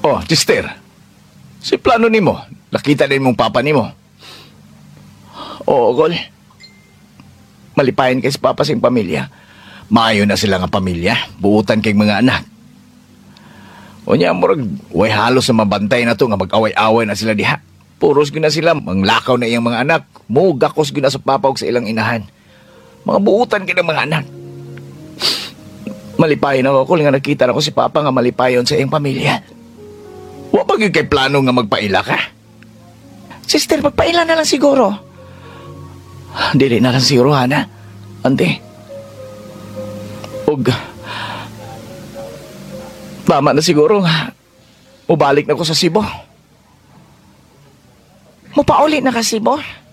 Oh, Chester. Si plano nimo, nakita din mong papa nimo. Oo, Kol. Malipayan kay si Papa sing pamilya. Maayo na sila nga pamilya, buutan kay mga anak. Unya murag way halos sa mabantay na to nga mag-away-away na sila diha. Puros gina sila manglakaw na iyang mga anak, mugakos gina sa papa ug sa ilang inahan. Mga buutan kay mga anak. Malipayan ako, Kol, nga nakita na ko si Papa nga malipayon sa iyang pamilya. Wa ba gyud kay plano nga magpaila ka? Sister, magpaila na lang siguro. Dili na lang siguro, Hana. Ante. Og, tama na siguro nga. Mubalik na ko sa Cebu. Mupauli na ka Cebu?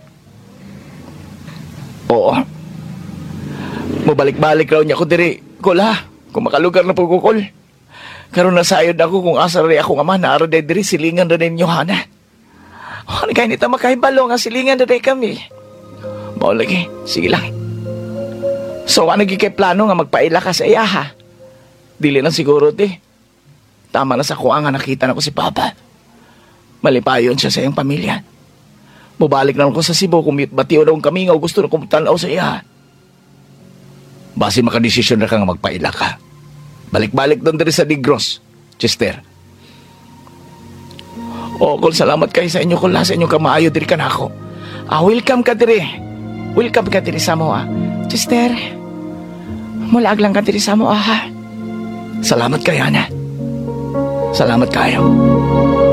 Oo. Mubalik-balik raw niya ko diri, Kol, ha? Kung makalugar na po ko, Kol. Karon nasayod ako kung asa rin ako nga man, naara diri silingan na ninyo, Hana. Ano kayo nita makahibalo nga silingan na kami. Mao lagi, sige lang. So, ano kay plano nga magpaila ka sa iya, ha? Dili lang siguro, ti. Tama na sa kuha nga nakita na ko si Papa. Malipayon siya sa iyong pamilya. Mubalik na ako sa Cebu kung batiw daw kami nga gusto na kumutanaw sa iya. Base makadesisyon na ka nga magpaila ka. Balik-balik doon diri sa Negros, Chester. O, Kol, salamat kayo sa inyo, Kol, sa inyong kamaayo diri ka na ako. Welcome ka diri. Welcome ka diri sa mo, Chester, mulag lang ka diri sa mo, ha? Salamat kayo, Ana. Salamat kayo.